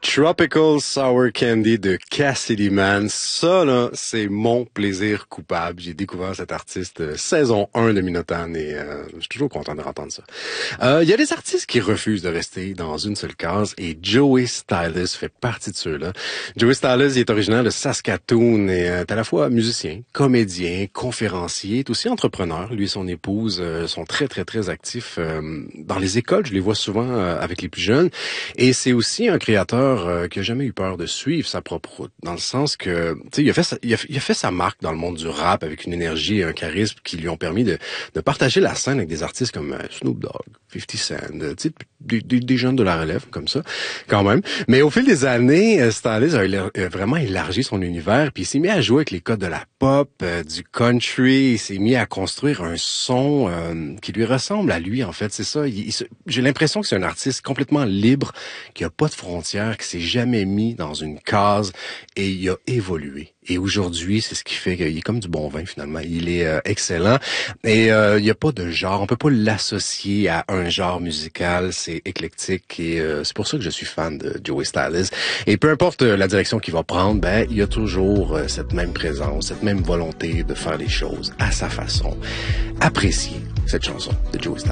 Tropical Sour Candy de Cassidy Man. Ça, là, c'est mon plaisir coupable. J'ai découvert cet artiste saison 1 de Minotaur et je suis toujours content de entendre ça. Il y a des artistes qui refusent de rester dans une seule case et Joey Styles fait partie de ceux-là. Joey Styles, il est originaire de Saskatoon et est à la fois musicien, comédien, conférencier, est aussi entrepreneur. Lui et son épouse sont très, très, très actifs dans les écoles. Je les vois souvent avec les plus jeunes. Et c'est aussi un créateur qui a jamais eu peur de suivre sa propre route, dans le sens que, tu sais, il a fait sa marque dans le monde du rap avec une énergie et un charisme qui lui ont permis de partager la scène avec des artistes comme Snoop Dogg, 50 Cent, tu sais, des jeunes de la relève comme ça, quand même. Mais au fil des années, Styles a vraiment élargi son univers, puis il s'est mis à jouer avec les codes de la pop, du country, il s'est mis à construire un son qui lui ressemble à lui, en fait, c'est ça. J'ai l'impression que c'est un artiste complètement libre, qui a pas de frontières, qui s'est jamais mis dans une case et il a évolué. Et aujourd'hui, c'est ce qui fait qu'il est comme du bon vin, finalement. Il est excellent. Et il n'y a pas de genre. On peut pas l'associer à un genre musical. C'est éclectique. Et c'est pour ça que je suis fan de Joey Styles. Et peu importe la direction qu'il va prendre, ben il y a toujours cette même présence, cette même volonté de faire les choses à sa façon. Appréciez cette chanson de Joey Styles.